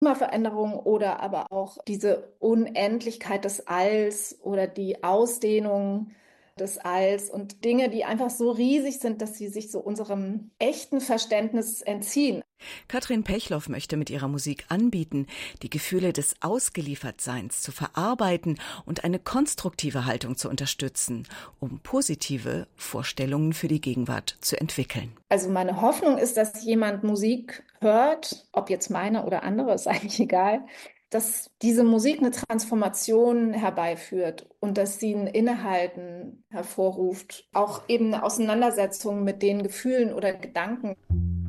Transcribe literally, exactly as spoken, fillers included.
Klimaveränderung oder aber auch diese Unendlichkeit des Alls oder die Ausdehnung des Alls und Dinge, die einfach so riesig sind, dass sie sich so unserem echten Verständnis entziehen. Katrin Pechloff möchte mit ihrer Musik anbieten, die Gefühle des Ausgeliefertseins zu verarbeiten und eine konstruktive Haltung zu unterstützen, um positive Vorstellungen für die Gegenwart zu entwickeln. Also meine Hoffnung ist, dass jemand Musik hört, ob jetzt meine oder andere, ist eigentlich egal, dass diese Musik eine Transformation herbeiführt und dass sie ein Innehalten hervorruft, auch eben eine Auseinandersetzung mit den Gefühlen oder Gedanken.